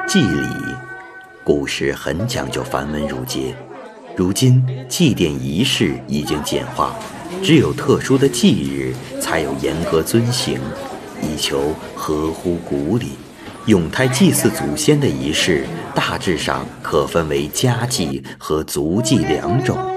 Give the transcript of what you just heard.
祭礼。古时很讲究繁文缛节，如今祭奠仪式已经简化，只有特殊的忌日才有严格遵行，以求合乎古礼。咏胎祭祀祖先的仪式大致上可分为家祭和族祭两种。